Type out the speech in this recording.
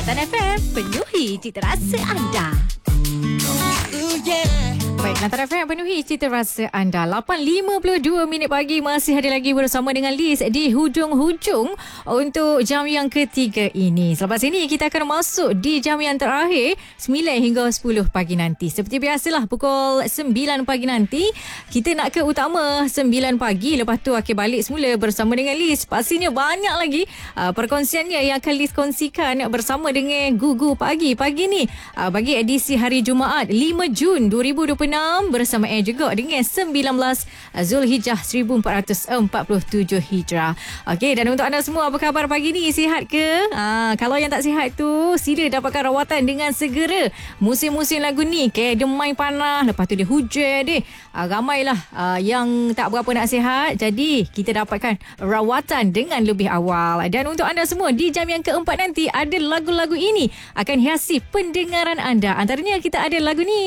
Kelatan FM, penuhi cita rasa anda. Baik, Kelatan FM penuhi cita rasa anda. 8.52 minit pagi, masih ada lagi bersama dengan Liz di hujung-hujung untuk jam yang ketiga ini. Selepas ini kita akan masuk di jam yang terakhir 9 hingga 10 pagi nanti. Seperti biasalah pukul 9 pagi nanti kita nak ke utama 9 pagi. Lepas tu akan balik semula bersama dengan Liz. Pastinya banyak lagi perkongsiannya yang akan Liz kongsikan bersama dengan Gugu Pagi. Pagi ni bagi edisi hari Jumaat 5 Jun 2026 bersama juga dengan 19 Zulhijjah 1447 Hijrah. Okey, dan untuk anda semua, apa khabar pagi ni? Sihat ke? Kalau yang tak sihat tu, sila dapatkan rawatan dengan segera. Musim-musim lagu ni kayak demai panas, lepas tu dia hujan deh. Ramailah yang tak berapa nak sihat. Jadi kita dapatkan rawatan dengan lebih awal. Dan untuk anda semua, di jam yang keempat nanti ada lagu-lagu ini akan hiasi pendengaran anda. Antaranya kita ada lagu ni.